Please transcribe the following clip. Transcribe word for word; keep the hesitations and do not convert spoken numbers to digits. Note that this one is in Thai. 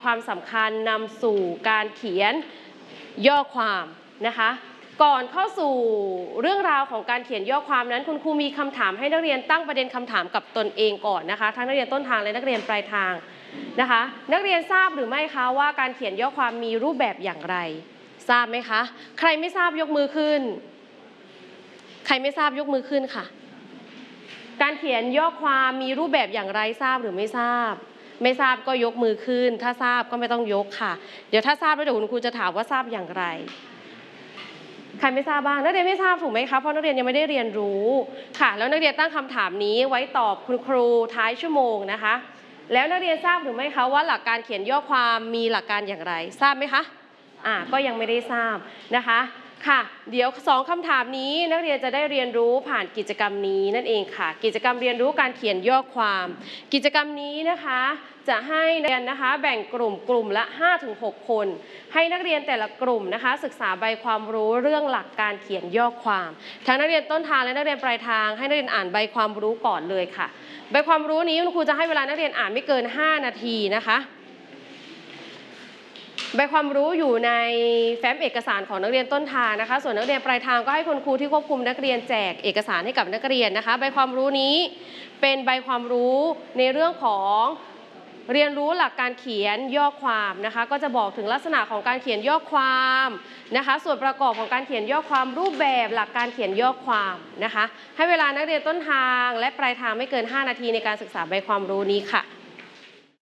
ความสำคัญนำสู่การเขียนย่อความนะคะก่อนเข้าสู่เรื่องราวของการเขียนย่อความนั้นคุณครูมีคำถามให้นักเรียนตั้งประเด็นคำถามกับตนเองก่อนนะคะทั้งนักเรียนต้นทางและนักเรียนปลายทางนะคะนักเรียนทราบหรือไม่คะว่าการเขียนย่อความมีรูปแบบอย่างไรทราบไหมคะใครไม่ทราบยกมือขึ้นใครไม่ทราบยกมือขึ้นค่ะการเขียนย่อความมีรูปแบบอย่างไรทราบหรือไม่ทราบไม่ทราบก็ยกมือขึ้นถ้าทราบก็ไม่ต้องยกค่ะเดี๋ยวถ้าทราบแล้วเดี๋ยวคุณครูจะถามว่าทราบอย่างไรใครไม่ทราบบ้างนักเรียนไม่ทราบถูกไหมคะเพราะนักเรียนยังไม่ได้เรียนรู้ค่ะแล้วนักเรียนตั้งคำถามนี้ไว้ตอบคุณครูท้ายชั่วโมงนะคะแล้วนักเรียนทราบหรือไม่คะว่าหลักการเขียนย่อความมีหลักการอย่างไรทราบไหมคะอ่าก็ยังไม่ได้ทราบนะคะค่ะเดี๋ยวสองคำถามนี้นักเรียนจะได้เรียนรู้ผ่านกิจกรรมนี้นั่นเองค่ะกิจกรรมเรียนรู้การเขียนย่อความกิจกรรมนี้นะคะจะให้นักเรียนนะคะแบ่งกลุ่มกลุ่มละ ห้าถึงหก คนให้นักเรียนแต่ละกลุ่มนะคะศึกษาใบความรู้เรื่องหลักการเขียนย่อความทั้งนักเรียนต้นทางและนักเรียนปลายทางให้นักเรียนอ่านใบความรู้ก่อนเลยค่ะใบความรู้นี้คุณครูจะให้เวลานักเรียนอ่านไม่เกินห้านาทีนะคะใบความรู้อยู่ในแฟ้มเอกสารของนักเรียนต้นทางนะคะส่วนนักเรียนปลายทางก็ให้คุณครูที่ควบคุมนักเรียนแจกเอกสารให้กับนักเรียนนะคะใบความรู้นี้เป็นใบความรู้ในเรื่องของเรียนรู้หลักการเขียนย่อความนะคะก็จะบอกถึงลักษณะของการเขียนย่อความนะคะส่วนประกอบของการเขียนย่อความรูปแบบหลักการเขียนย่อความนะคะให้เวลานักเรียนต้นทางและปลายทางไม่เกินห้านาทีในการศึกษาใบความรู้นี้ค่ะ